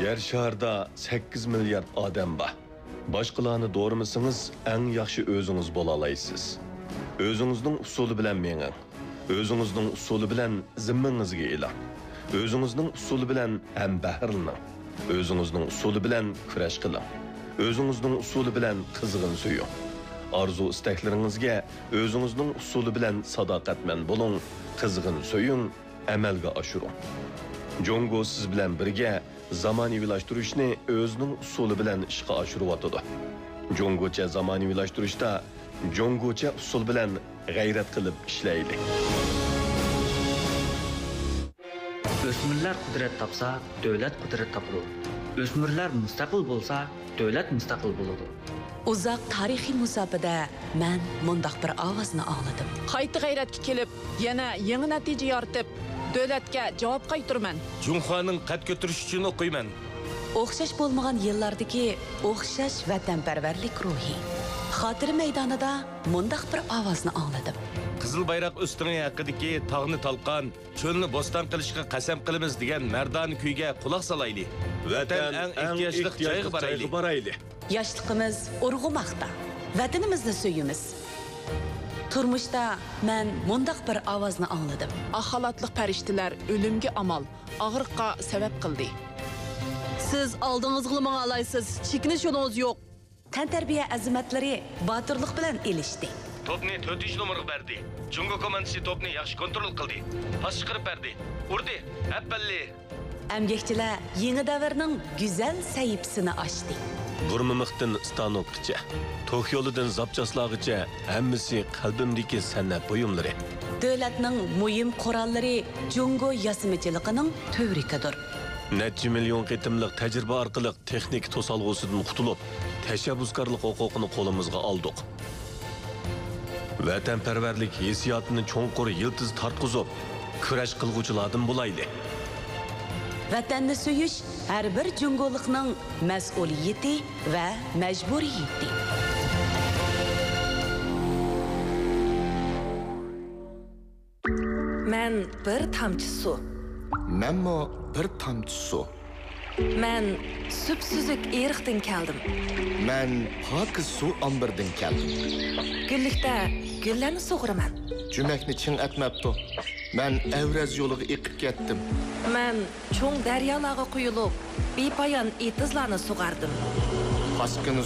Yer şarda 8 milyard odam bor. Boshqalarni do'rimisingiz, eng yaxshi o'zingiz bo'la olasiz. O'zingizning usuli bilan menging. O'zingizning usuli bilan zimmangizga e'lon. O'zingizning usuli bilan ham bahrlaning. O'zingizning usuli bilan kurash qiling. O'zingizning usuli bilan qizg'in suying. Arzu istaklaringizga o'zingizning usuli bilan sadoqatman bo'ling, qizg'in suying, amalga oshiring. Jongo siz bilan birga zamonaviylashtirishni o'zining usuli bilan ishga oshiryotdi. Jongocha zamonaviylashtirishda jongocha usul bilan g'ayrat qilib ishlaylik. O'smirlar qudrat topsa, davlat qudrat topadi. O'smirlar mustaqil bo'lsa, davlat mustaqil bo'ladi. Uzoq tarixiy musobaqada men mundaq bir ovozni angladim. Qayta g'ayratga kelib, yana yangi natija yoritib, davlatga javob qaytiraman. Junxoning qad ko'tirish uchun o'qiyman. O'xshash bo'lmagan yillardagi o'xshash vatanparvarlik ruhi. Xotira maydonida mundaq bir ovozni angladim. Qizil bayroq usting'i haqidagi tog'ni talqon, cho'lni bo'ston qilishga qasam qilamiz degan mardon kuyga quloq solaylik. Vatan eng ehtiyojli joyga boraylik. Yoshligimiz urg'umoqda. Vatanimizni suyimiz. Turmuşda men mundaq bir ovozni angladim. Axalatliq farishtalar o'limga amal, og'riqqa sabab qildi. Siz oldingizga manga alaysiz, chekinish yo'lingiz yo'q. Tantarbiya azimatlari botirlik bilan elishdi. Topni 4 nomerga berdi. Jungo komandasi topni yaxshi kontrol qildi. Pas chiqarib berdi. Urdi. Appalli. Amgakchilar yangi davrning go'zal sayibsini ochdi. Burmimiqdan stanokgacha, to'q yo'lidan zapchaslag'icha hammasi qalbimdagi san'at buyumlari. Davlatning muhim qurollari Jungo yasimichiligining tövrikidir. Necha million qitimliq tajriba orqali texnik to'salg'usidan qutulib, tashabbuskorlik huquqini qo'limizga oldik. Vatanparvarlik hissiyotini cho'nqur yildiz tartqizib, kurash qilguvchilardan bo'laylik. Vatanni suyish har bir jungolikning mas'uliyati va majburiyati. Men bir tamchi suv. Menmo bir tamchi suv. Men süpsüzük eriqdan keldim. Men pokiz suv ombirdan keldim. Gullikda gullarni sug'uraman. Jumakni ching atmabdi. Men Avraz yo'liga eqib ketdim. Men cho'ng daryolarga quyilib, bepoyon etizlarni sug'ardim. Paskini